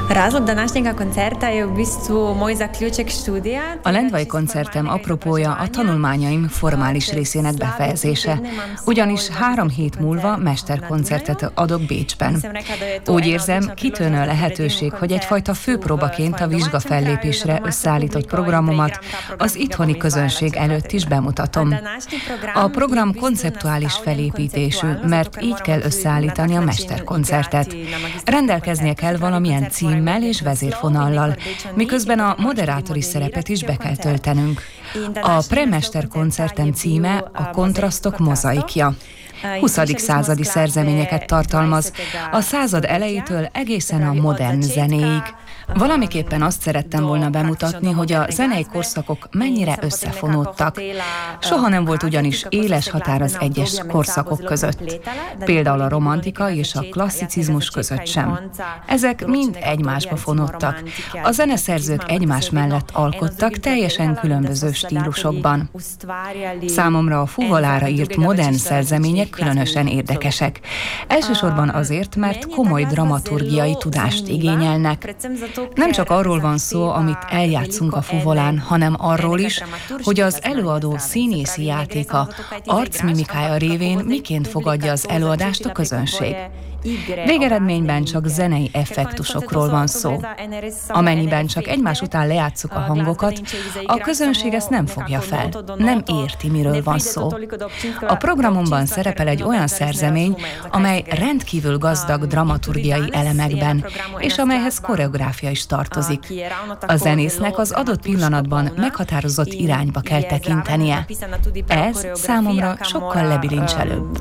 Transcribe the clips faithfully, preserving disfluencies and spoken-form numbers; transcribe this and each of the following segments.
A lendvai koncertem apropója a tanulmányaim formális részének befejezése, ugyanis három hét múlva mesterkoncertet adok Bécsben. Úgy érzem, kitűnő a lehetőség, hogy egyfajta főpróbaként a vizsgafellépésre összeállított programomat az itthoni közönség előtt is bemutatom. A program konceptuális felépítésű, mert így kell összeállítani a mesterkoncertet. Rendelkeznie kell valamilyen címmel és vezérfonallal, miközben a moderátori szerepet is be kell töltenünk. A premesterkoncertem címe a kontrasztok mozaikja. huszadik századi szerzeményeket tartalmaz, a század elejétől egészen a modern zenéig. Valamiképpen azt szerettem volna bemutatni, hogy a zenei korszakok mennyire összefonódtak. Soha nem volt ugyanis éles határ az egyes korszakok között. Például a romantika és a klasszicizmus között sem. Ezek mind egymásba fonódtak. A zeneszerzők egymás mellett alkottak teljesen különböző stílusokban. Számomra a fuvolára írt modern szerzemények különösen érdekesek. Elsősorban azért, mert komoly dramaturgiai tudást igényelnek. Nem csak arról van szó, amit eljátszunk a fuvolán, hanem arról is, hogy az előadó színészi játéka, arcmimikája révén miként fogadja az előadást a közönség. Végeredményben csak zenei effektusokról van szó. Amennyiben csak egymás után lejátsszuk a hangokat, a közönség ezt nem fogja fel, nem érti, miről van szó. A programomban szerepel egy olyan szerzemény, amely rendkívül gazdag dramaturgiai elemekben, és amelyhez koreográfia is tartozik. A zenésznek az adott pillanatban meghatározott irányba kell tekintenie. Ez számomra sokkal lebilincselőbb.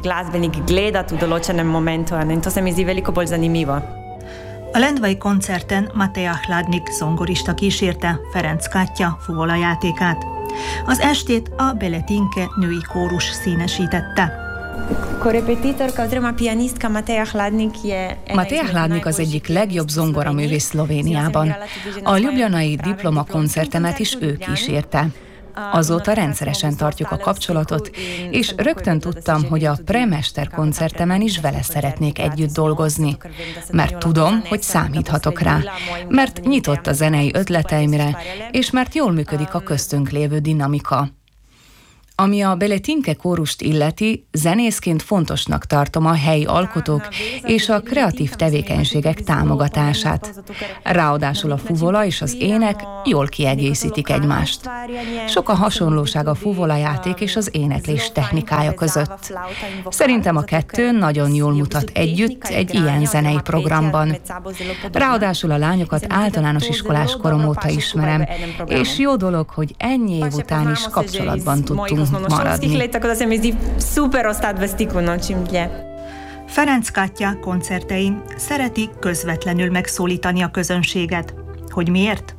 A lendvai koncerten Matea Hladnik zongorista kísérte Ferenc Katya fuvolajátékát. Az estét a Beletinke női kórus színesítette. Matea Hladnik az egyik legjobb zongoraművész Szlovéniában. A ljubljanai diplomakoncertemet is ő kísérte. Azóta rendszeresen tartjuk a kapcsolatot, és rögtön tudtam, hogy a premester koncertemen is vele szeretnék együtt dolgozni, mert tudom, hogy számíthatok rá, mert nyitott a zenei ötleteimre, és mert jól működik a köztünk lévő dinamika. Ami a Beletinke kórust illeti, zenészként fontosnak tartom a helyi alkotók és a kreatív tevékenységek támogatását. Ráadásul a fuvola és az ének jól kiegészítik egymást. Sok a hasonlóság a fuvolajáték és az éneklés technikája között. Szerintem a kettő nagyon jól mutat együtt egy ilyen zenei programban. Ráadásul a lányokat általános iskolás korom óta ismerem, és jó dolog, hogy ennyi év után is kapcsolatban tudtunk maradni. Ferenc Katya koncertein szereti közvetlenül megszólítani a közönséget. Hogy miért?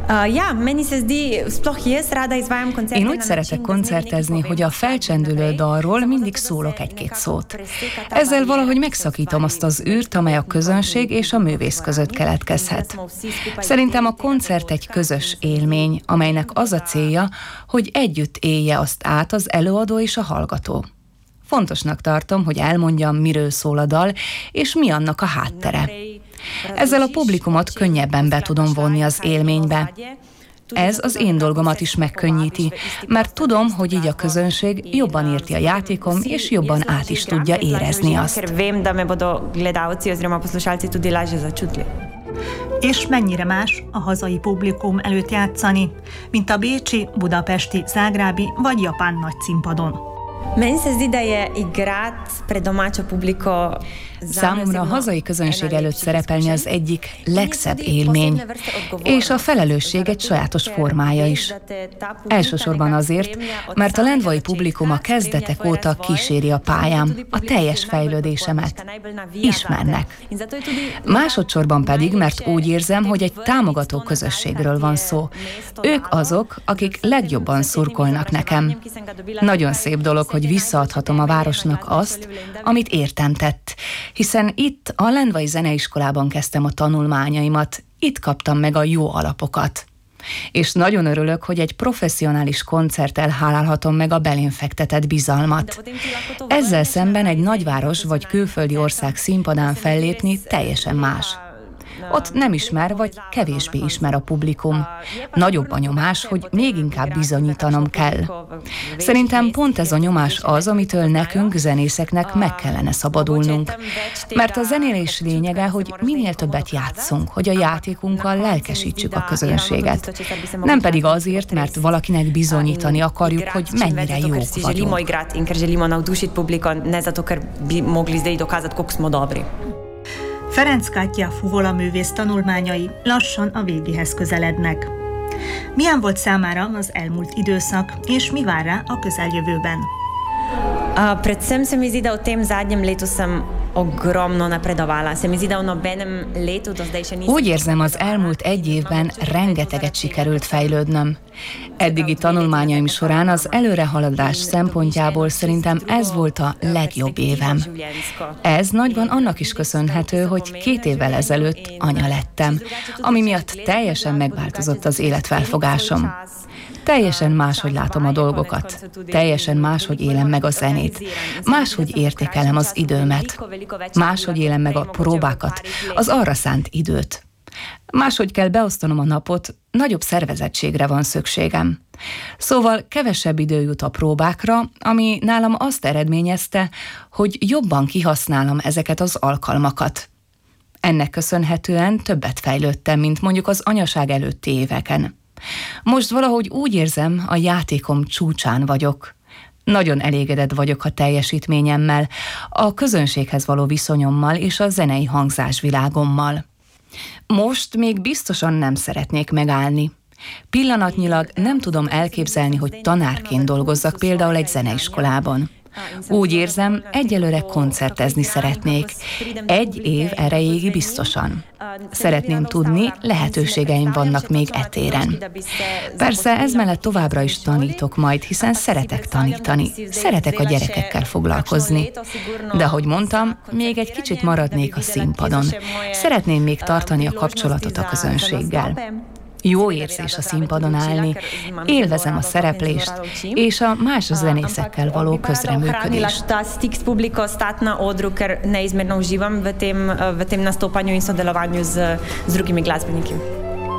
Én úgy szeretek koncertezni, hogy a felcsendülő dalról mindig szólok egy-két szót. Ezzel valahogy megszakítom azt az űrt, amely a közönség és a művész között keletkezhet. Szerintem a koncert egy közös élmény, amelynek az a célja, hogy együtt élje azt át az előadó és a hallgató. Fontosnak tartom, hogy elmondjam, miről szól a dal, és mi annak a háttere. Ezzel a publikumot könnyebben be tudom vonni az élménybe. Ez az én dolgomat is megkönnyíti, mert tudom, hogy így a közönség jobban érti a játékom, és jobban át is tudja érezni azt. És mennyire más a hazai publikum előtt játszani, mint a bécsi, budapesti, zágrábi vagy japán nagy színpadon. Számomra a hazai közönség előtt szerepelni az egyik legszebb élmény, és a felelősség egy sajátos formája is. Elsősorban azért, mert a lendvai publikum a kezdetek óta kíséri a pályám, a teljes fejlődésemet. Ismernek. Másodszorban pedig, mert úgy érzem, hogy egy támogató közösségről van szó. Ők azok, akik legjobban szurkolnak nekem. Nagyon szép dolog, hogy visszaadhatom a városnak azt, amit értem tett, hiszen itt a Lendvai Zeneiskolában kezdtem a tanulmányaimat, itt kaptam meg a jó alapokat. És nagyon örülök, hogy egy professzionális koncerttel hálálhatom meg a belém fektetett bizalmat. Ezzel szemben egy nagyváros vagy külföldi ország színpadán fellépni teljesen más. Ott nem ismer, vagy kevésbé ismer a publikum. Nagyobb a nyomás, hogy még inkább bizonyítanom kell. Szerintem pont ez a nyomás az, amitől nekünk, zenészeknek meg kellene szabadulnunk. Mert a zenélés lényege, hogy minél többet játszunk, hogy a játékunkkal lelkesítsük a közönséget. Nem pedig azért, mert valakinek bizonyítani akarjuk, hogy mennyire jók vagyunk. Ferenc Katja fuvola művész tanulmányai lassan a végéhez közelednek. Milyen volt számára az elmúlt időszak, és mi vár rá a közeljövőben? Uh, predvsem se mi zdi, da v tem zadnjem letu sem ogromno napredovala. Se mi zdi, da v nobenem letu do zdaj še nisem... Úgy érzem, az elmúlt egy évben rengeteget sikerült fejlődnöm. Eddigi tanulmányaim során az előrehaladás szempontjából szerintem ez volt a legjobb évem. Ez nagyban annak is köszönhető, hogy két évvel ezelőtt anya lettem, ami miatt teljesen megváltozott az életfelfogásom. Teljesen máshogy látom a dolgokat, teljesen máshogy élem meg a zenét, máshogy értékelem az időmet, máshogy élem meg a próbákat, az arra szánt időt. Máshogy kell beosztanom a napot, nagyobb szervezettségre van szükségem. Szóval kevesebb idő jut a próbákra, ami nálam azt eredményezte, hogy jobban kihasználom ezeket az alkalmakat. Ennek köszönhetően többet fejlődtem, mint mondjuk az anyaság előtti éveken. Most valahogy úgy érzem, a játékom csúcsán vagyok. Nagyon elégedett vagyok a teljesítményemmel, a közönséghez való viszonyommal és a zenei hangzásvilágommal. Most még biztosan nem szeretnék megállni. Pillanatnyilag nem tudom elképzelni, hogy tanárként dolgozzak például egy zeneiskolában. Úgy érzem, egyelőre koncertezni szeretnék. Egy év erejéig biztosan. Szeretném tudni, lehetőségeim vannak még e téren. Persze ez mellett továbbra is tanítok majd, hiszen szeretek tanítani. Szeretek a gyerekekkel foglalkozni. De ahogy mondtam, még egy kicsit maradnék a színpadon. Szeretném még tartani a kapcsolatot a közönséggel. Jó érzés a színpadon állni, élvezem a szereplést és a más zenészekkel való közreműködést. Stik s publiko, stati na odru, ker neizmerno uživam v tem, v tem nastopanju in sodelovanju z, z drugimi glasbeniki.